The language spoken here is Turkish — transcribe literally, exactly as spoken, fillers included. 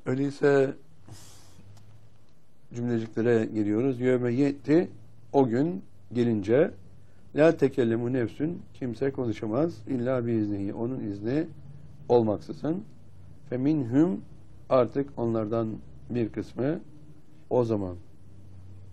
Öyleyse cümleciklere giriyoruz. Yevme yetti, o gün gelince, la tekellemu nefsün, kimse konuşamaz illa biiznihi, onun izni olmaksızın. Fe minhum, artık onlardan bir kısmı o zaman